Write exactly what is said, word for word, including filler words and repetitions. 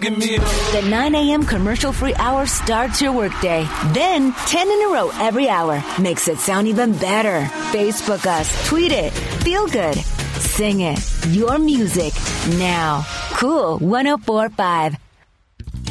give me up. The nine a.m. commercial-free hour starts your workday. Then, ten in a row every hour makes it sound even better. Facebook us, tweet it, feel good, sing it. Your music now. Cool one oh four point five.